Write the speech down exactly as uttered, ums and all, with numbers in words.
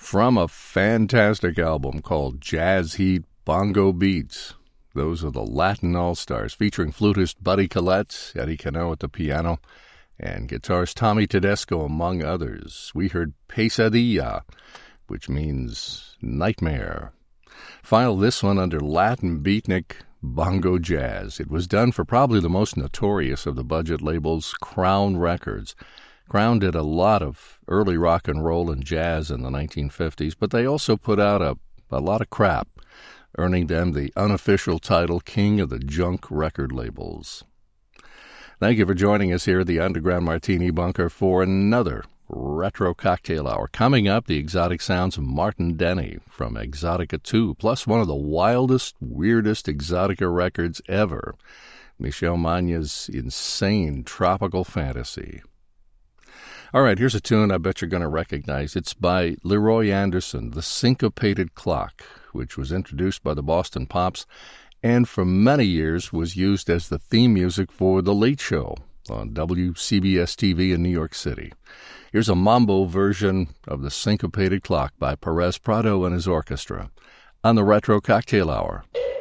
from a fantastic album called Jazz Heat Bongo Beats. Those are the Latin All-Stars, featuring flutist Buddy Collette, Eddie Cano at the piano, and guitarist Tommy Tedesco, among others. We heard Pesadilla, which means nightmare. File this one under Latin Beatnik Bongo Jazz. It was done for probably the most notorious of the budget labels, Crown Records. Crown did a lot of early rock and roll and jazz in the nineteen fifties, but they also put out a, a lot of crap, earning them the unofficial title King of the Junk record labels. Thank you for joining us here at the Underground Martini Bunker for another Retro Cocktail Hour. Coming up, the exotic sounds of Martin Denny from Exotica two, plus one of the wildest, weirdest Exotica records ever, Michel Magna's insane tropical fantasy. All right, here's a tune I bet you're going to recognize. It's by Leroy Anderson, The Syncopated Clock, which was introduced by the Boston Pops and for many years was used as the theme music for The Late Show on W C B S T V in New York City. Here's a mambo version of The Syncopated Clock by Perez Prado and his orchestra on the Retro Cocktail Hour.